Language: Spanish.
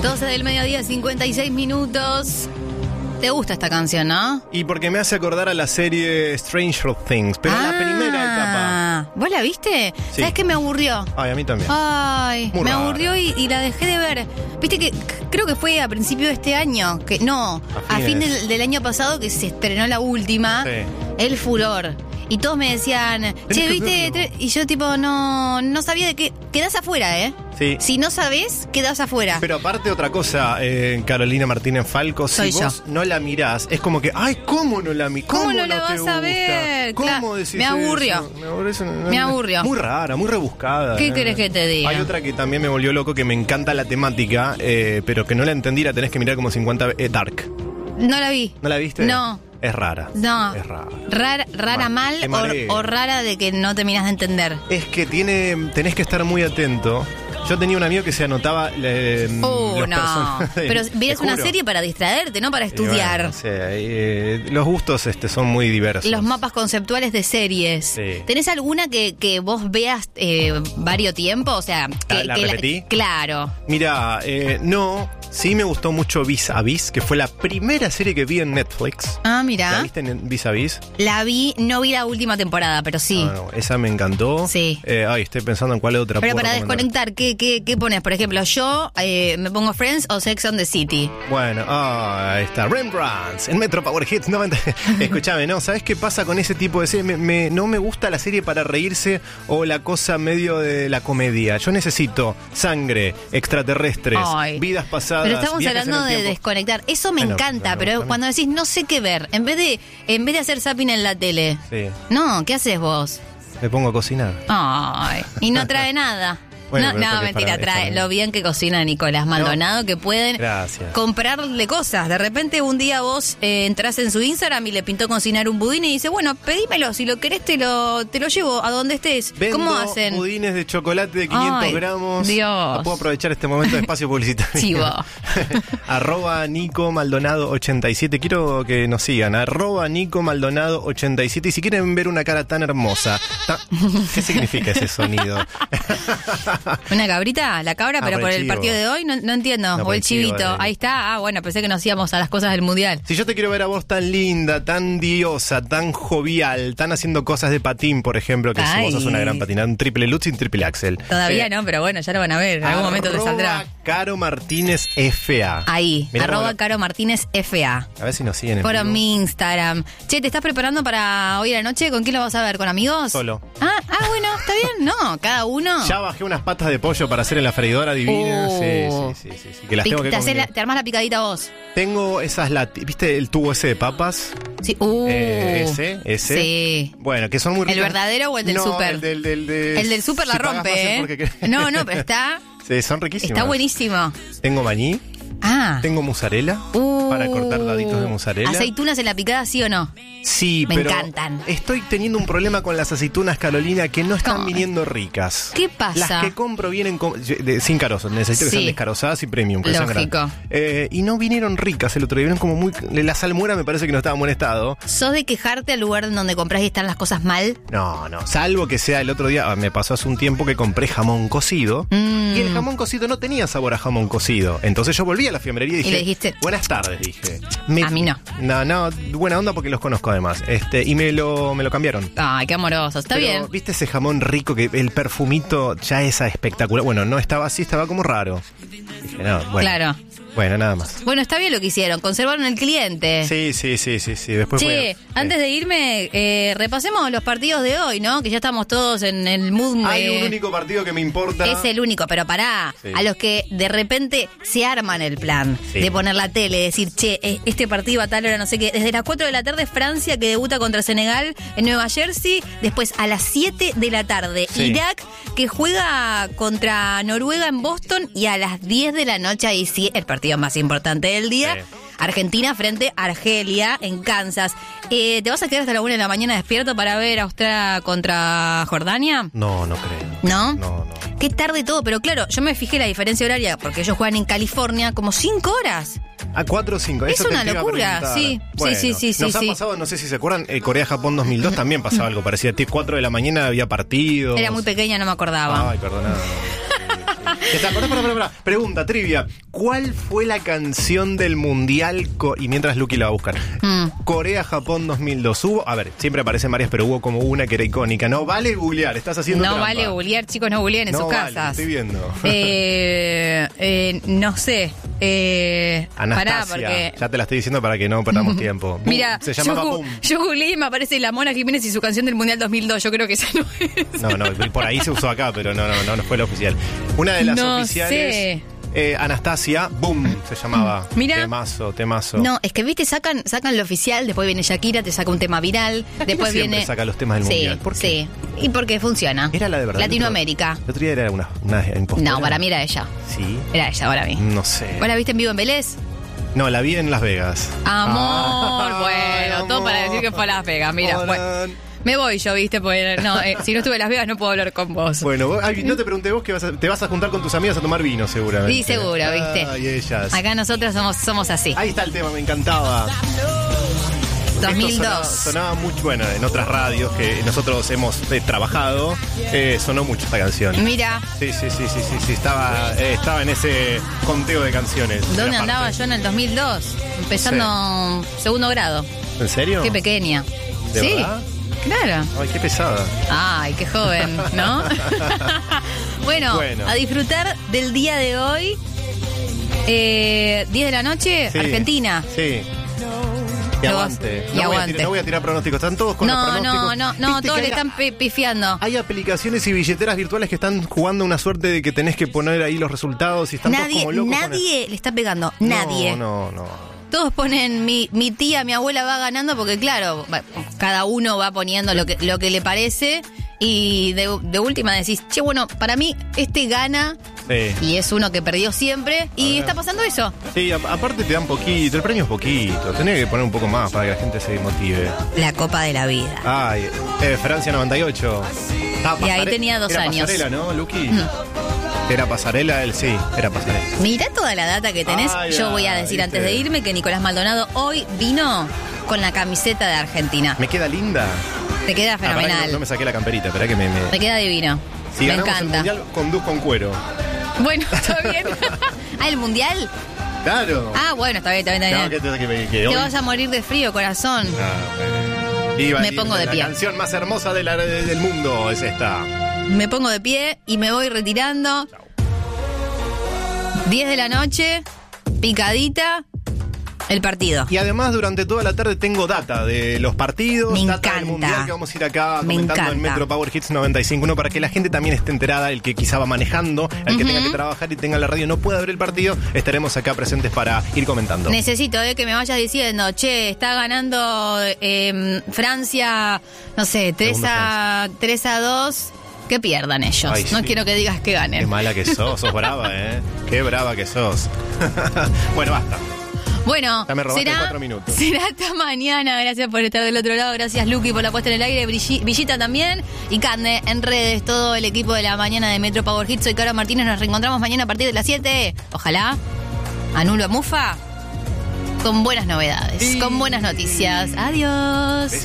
12 del mediodía, 56 minutos. ¿Te gusta esta canción, no? Y porque me hace acordar a la serie Stranger Things, pero la primera etapa. ¿Vos la viste? Sí. ¿Sabes qué me aburrió? Ay, a mí también. Ay, Muy me rara. aburrió y la dejé de ver. Viste que creo que fue a principio de este año, que no, a fin del año pasado que se estrenó la última, Sí. El Furor. Y todos me decían, che, que ¿viste? verlo. Y yo tipo, no sabía de qué. Quedás afuera, ¿eh? Sí. Si no sabés, quedás afuera. Pero aparte otra cosa, Carolina Martínez Falco, Soy si yo. vos no la mirás, es como que, ay, ¿cómo no la mirás? ¿Cómo no la te vas a gusta? ver? ¿Cómo Claro, decís me aburrió. eso? Me aburrió. Muy rara, muy rebuscada. ¿Qué querés que te diga? Hay otra que también me volvió loco, que me encanta la temática, pero que no la entendí, la tenés que mirar como 50 Dark. No la vi. ¿No la viste? No. Es rara. No. Es rara. Rara mal te marea. o rara de que no terminás de entender. Es que tenés que estar muy atento. Yo tenía un amigo que se anotaba los No. personajes. Pero Te veías una juro. serie para distraerte, no para Y estudiar. bueno, sí, los gustos son muy diversos. Los mapas conceptuales de series. Sí. ¿Tenés alguna que vos veas varios tiempo? O sea, ¿La que repetí? Claro. Mira, no, sí me gustó mucho Vis a Vis, que fue la primera serie que vi en Netflix. Ah, ¿La mira. viste en Vis a Vis? La vi, no vi la última temporada, pero sí. No, esa me encantó. Sí. Estoy pensando en cuál otra Pero puedo para recomendar. desconectar, ¿qué pones? Por ejemplo, yo me pongo Friends o Sex on the City. Bueno, ahí está, Rembrandts, en Metro Power Hits 90. Escúchame, ¿no? ¿Sabes qué pasa con ese tipo de serie? No me gusta la serie para reírse o la cosa medio de la comedia. Yo necesito sangre, extraterrestres, Ay. vidas pasadas. Pero estamos viajes en hablando el de tiempo. desconectar. Eso me Bueno, encanta, bueno, pero también. cuando decís no sé qué ver, en vez de hacer zapping en la tele. Sí, No, ¿qué haces vos? me pongo a cocinar. Ay, y no trae nada. Bueno, No, pero no, porque es mentira, para- trae es para- lo bien que cocina Nicolás Maldonado, que pueden Gracias. comprarle cosas. De repente un día vos entrás en su Instagram y le pintó cocinar un budín y dice, bueno, pedímelo, si lo querés te lo llevo a donde estés. Vendo ¿Cómo hacen? budines de chocolate de 500 Ay, gramos. Dios. Puedo aprovechar este momento de espacio publicitario. Chivo. @ Nico Maldonado 87. Quiero que nos sigan. @ Nico Maldonado 87. Y si quieren ver una cara tan hermosa. ¿Qué significa ese sonido? ¿Una cabrita? La cabra, pero por el chivo. partido de hoy no entiendo. No, o por el el chivo, chivito. Ahí está. Ah, bueno, pensé que nos íbamos a las cosas del mundial. Si yo te quiero ver a vos tan linda, tan diosa, tan jovial, tan haciendo cosas de patín, por ejemplo, que Ay. vos sos una gran patinadora, un triple Lutz y un triple Axel. Todavía no, pero bueno, ya lo van a ver. En algún momento te saldrá. Caro Martínez FA. Ahí, Mirá cómo @Caro Martínez FA. A ver si nos siguen en Por vivo. mi Instagram. Che, ¿te estás preparando para hoy a la noche? ¿Con quién lo vas a ver? ¿Con amigos? Solo. Bueno, está bien. No, cada uno. Ya bajé unas patas de pollo para hacer en la freidora divina. Oh. Sí, que las tengo que comer. Te armás la picadita vos. Tengo esas ¿viste el tubo ese de papas? Sí. Ese. Sí. Bueno, que son muy ricas. ¿El verdadero o el del No, súper? el del El del súper la si pagás rompe, más es ¿eh? porque- No, pero está Sí, son riquísimas. Está buenísimo. Tengo maní, tengo mozzarella para cortar daditos de mozzarella. ¿Aceitunas en la picada, sí o no? Sí, Me pero encantan. estoy teniendo un problema con las aceitunas, Carolina, que no están Ay. viniendo ricas. ¿Qué pasa? Las que compro vienen sin carozo. Necesito que Sí. sean descarozadas y premium. Que sean Lógico. grandes. Y no vinieron ricas el otro día. Vinieron como muy... La salmuera me parece que no estaba en buen estado. ¿Sos de quejarte al lugar donde compras y están las cosas mal? No. Salvo que sea el otro día, me pasó hace un tiempo que compré jamón cocido. Y el jamón cocido no tenía sabor a jamón cocido. Entonces yo volví a la fiambrería y dije... le dijiste... Buenas tardes, dije. A mí no. No, buena onda porque los conozco además. Y me lo cambiaron. Ay, qué amoroso. Está Pero, bien. ¿viste ese jamón rico que el perfumito ya es espectacular? Bueno, no estaba así, estaba como raro. Dije, no, bueno. Claro. Bueno, nada más. Bueno, está bien lo que hicieron. Conservaron el cliente. Sí. Después Che, antes de irme, repasemos los partidos de hoy, ¿no? Que ya estamos todos en el mood. Hay un único partido que me importa. Es el único, pero pará. Sí. A los que de repente se arman el plan Sí. de poner la tele, decir, che, este partido a tal hora, no sé qué. Desde las 4 de la tarde, Francia, que debuta contra Senegal en Nueva Jersey. Después, a las 7 de la tarde, Sí. Irak, que juega contra Noruega en Boston. Y a las 10 de la noche, ahí sí, el partido más importante del día. Sí. Argentina frente a Argelia en Kansas. ¿Te vas a quedar hasta la 1 de la mañana despierto para ver Australia contra Jordania? No creo. ¿No? No. Qué tarde todo, pero claro, yo me fijé la diferencia horaria porque ellos juegan en California como 5 horas. A 4 o 5. Es una locura, sí. Sí. Nos ha pasado, no sé si se acuerdan, Corea-Japón 2002 también pasaba algo parecido. A 4 de la mañana había partido. Era muy pequeña, no me acordaba. Ay, perdonad. Pará. Pregunta, trivia. ¿Cuál fue la canción del Mundial? Y mientras Luqui la va a buscar. Corea-Japón 2002. Hubo, a ver, siempre aparecen varias, pero hubo como una que era icónica. No vale googlear, estás haciendo No trampa. vale googlear, chicos, no googleen en sus casas. Estoy viendo. No sé. Anastasia. Pará, porque... Ya te la estoy diciendo para que no perdamos tiempo. Boom, Mira, se llamaba Boom. yo googleé y me aparece la Mona Jiménez y su canción del Mundial 2002. Yo creo que esa no es. No, por ahí se usó acá, pero no fue la oficial. Una de las oficiales, Anastasia, Boom, se llamaba. Mira. Temazo. No, es que viste, sacan lo oficial, después viene Shakira, te saca un tema viral, después siempre viene... saca los temas del Mundial. ¿Por qué? Sí, y porque funciona. Era la de verdad. Latinoamérica. El otro día era una impostora. No, para mí era ella. Sí. Era ella, para mí. No sé. ¿Vos la viste en vivo en Vélez? No, la vi en Las Vegas. Amor, bueno, amor. Todo para decir que fue a Las Vegas, mira. Hola. Bueno, me voy yo, viste, porque si no estuve en Las Vegas no puedo hablar con vos. Bueno, no te pregunté vos que te vas a juntar con tus amigas a tomar vino, seguramente. Sí, seguro, viste. Ay, ellas. Acá nosotros somos así. Ahí está el tema, me encantaba. 2002. Esto sonaba mucho, bueno, en otras radios que nosotros hemos trabajado, sonó mucho esta canción. Mira. Sí, estaba en ese conteo de canciones. ¿Dónde andaba yo en el 2002? Empezando segundo grado. ¿En serio? Qué pequeña. ¿De sí, verdad? claro. Ay, qué pesada. Ay, qué joven, ¿no? Bueno, a disfrutar del día de hoy. 10 de la noche, Sí, Argentina. Sí. Y aguante. No voy a tirar pronósticos. Están todos con los pronósticos. No, Viste todos que le están pifiando. Hay aplicaciones y billeteras virtuales que están jugando una suerte de que tenés que poner ahí los resultados y están todos como locos. Nadie le está pegando. Nadie. No. Todos ponen mi tía, mi abuela va ganando porque claro, cada uno va poniendo lo que le parece y de última decís, che, bueno, para mí gana. Sí. Y es uno que perdió siempre y está pasando eso. Sí, aparte te dan poquito, el premio es poquito. Tenés que poner un poco más para que la gente se motive. La Copa de la Vida. Ay, Francia 98. Y ahí tenía 2 años. Pasarela, ¿no, Luqui? ¿Era pasarela? Sí, era pasarela. Mirá toda la data que tenés. Yo voy a decir antes de irme que Nicolás Maldonado hoy vino con la camiseta de Argentina. ¿Me queda linda? Te queda fenomenal. No me saqué la camperita, esperá que me... Te queda divino. Si me ganamos encanta. el mundial, conduzco en cuero. Bueno, está bien. ¿El mundial? Claro. Bueno, está bien. No, que Te vas a morir de frío, corazón. Bueno. Me pongo de pie. La canción más hermosa del mundo es esta. Me pongo de pie y me voy retirando. 10 de la noche, picadita, el partido. Y además durante toda la tarde tengo data de los partidos, me data encanta. del mundial que vamos a ir acá Me comentando encanta. en Metro Power Hits 95.1 para que la gente también esté enterada, el que quizá va manejando, el que tenga que trabajar y tenga la radio no pueda ver el partido, estaremos acá presentes para ir comentando. Necesito que me vayas diciendo, che, está ganando Francia, no sé, 3-2. Que pierdan ellos. Ay, no sí. quiero que digas que ganen. Qué mala que sos brava, Qué brava que sos. Bueno, basta. Bueno, Ya me robaste 4 minutos. Será hasta mañana. Gracias por estar del otro lado. Gracias, Luqui, por la puesta en el aire. Villita también. Y Cande en redes. Todo el equipo de la mañana de Metro Power Hits. Soy Cara Martínez. Nos reencontramos mañana a partir de las 7. Ojalá. Anulo a Mufa. Con buenas novedades. Con buenas noticias. Adiós.